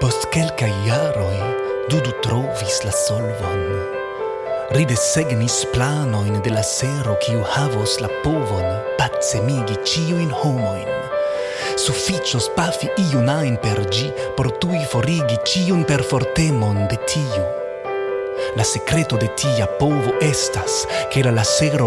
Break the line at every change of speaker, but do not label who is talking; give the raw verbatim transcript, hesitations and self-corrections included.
Post kelkaj jaroj Dudu trovis la solvon. Ri desegnis planojn de la sero kiu havos la povon pacemigi ĉiujn homojn. Sufiĉos pafi iun ajn per ĝi por tuj forigi ĉiun perfortemon de tiu. La sekreto de tia povo estas, ke la lasero